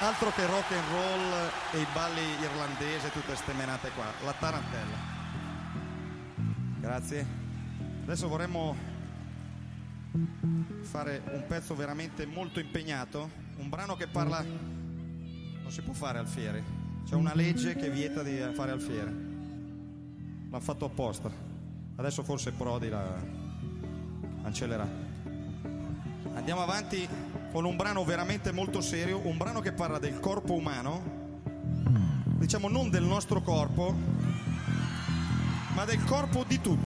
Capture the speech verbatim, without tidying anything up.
Altro che rock and roll e i balli irlandesi e tutte ste menate qua. La tarantella. Grazie. Adesso vorremmo fare un pezzo veramente molto impegnato, un brano che parla... non si può fare alfieri, c'è una legge che vieta di fare alfiere, l'hanno fatto apposta, adesso forse Prodi l'ha cancellerà. Andiamo avanti con un brano veramente molto serio, un brano che parla del corpo umano, diciamo non del nostro corpo, ma del corpo di tutti.